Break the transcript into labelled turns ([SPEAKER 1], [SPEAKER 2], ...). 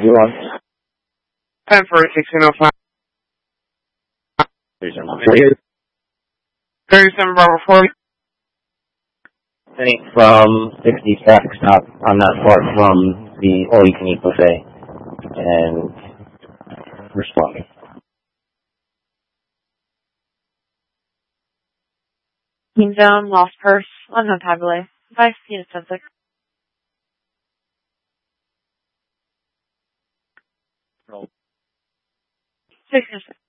[SPEAKER 1] You on?
[SPEAKER 2] 10-4-1605. 37 Bravo 40.
[SPEAKER 1] From 60 traffic stop. I'm not far from the all-you-can-eat buffet. And responding.
[SPEAKER 3] Team zone, lost purse, unknown tag delay. Advice, unit 10-6.
[SPEAKER 1] Roll.
[SPEAKER 3] 6-6.